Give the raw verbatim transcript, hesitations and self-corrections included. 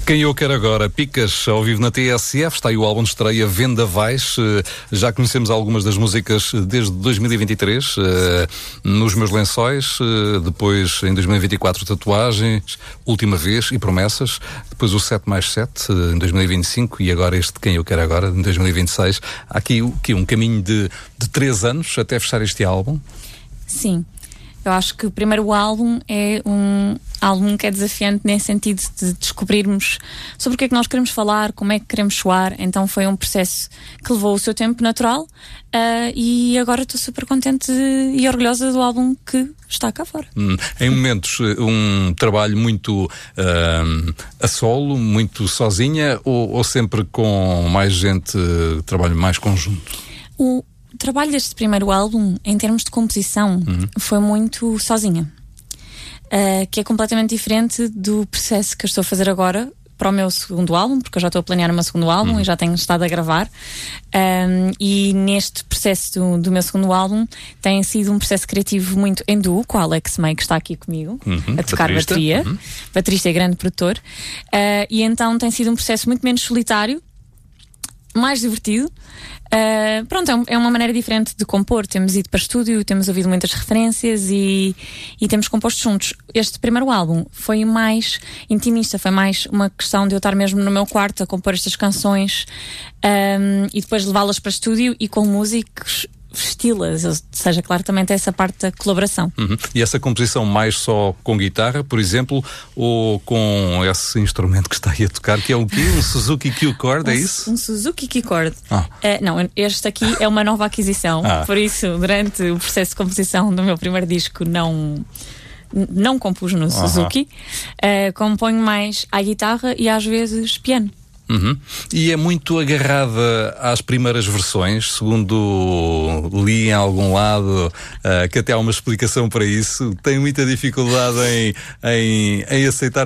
Quem eu quero agora, Picas, ao vivo na T S F, está aí o álbum de estreia Vendavais. Já conhecemos algumas das músicas desde dois mil e vinte e três, nos meus lençóis, depois em dois mil e vinte e quatro Tatuagens, Última Vez e Promessas, depois o sete mais sete em dois mil e vinte e cinco e agora este Quem eu quero agora em dois mil e vinte e seis. Há aqui, aqui um caminho de, de três anos até fechar este álbum. Sim. Eu acho que o primeiro álbum é um álbum que é desafiante nesse sentido de descobrirmos sobre o que é que nós queremos falar, como é que queremos soar. Então foi um processo que levou o seu tempo natural, uh, e agora estou super contente e orgulhosa do álbum que está cá fora. Hum, em momentos, um trabalho muito uh, a solo, muito sozinha, ou, ou sempre com mais gente, trabalho mais conjunto? O O trabalho deste primeiro álbum, em termos de composição, uhum. foi muito sozinha. Uh, que é completamente diferente do processo que eu estou a fazer agora para o meu segundo álbum, porque eu já estou a planear o meu segundo álbum uhum. e já tenho estado a gravar. Um, e neste processo do, do meu segundo álbum tem sido um processo criativo muito em duo com o Alex May, que está aqui comigo, uhum. a tocar baterista. bateria. Uhum. Baterista e grande produtor. Uh, e então tem sido um processo muito menos solitário, mais divertido. Uh, pronto, é uma maneira diferente de compor. Temos ido para estúdio, temos ouvido muitas referências e, e temos composto juntos. Este primeiro álbum foi mais intimista, foi mais uma questão de eu estar mesmo no meu quarto a compor estas canções, um, e depois levá-las para estúdio e com músicos vesti-las, ou seja, claro, também tem essa parte da colaboração. Uhum. E essa composição mais só com guitarra, por exemplo, ou com esse instrumento que está aí a tocar, que é o quê? Um Suzuki Q-Chord, um, é isso? Um Suzuki Q-Chord. Ah. Uh, não, este aqui é uma nova aquisição, ah. por isso, durante o processo de composição do meu primeiro disco, não... não compus no Suzuki. Uh, componho mais à guitarra e às vezes piano. Uhum. E é muito agarrada às primeiras versões, segundo li em algum lado, uh, que até há uma explicação para isso. Tem muita dificuldade em, em, em aceitar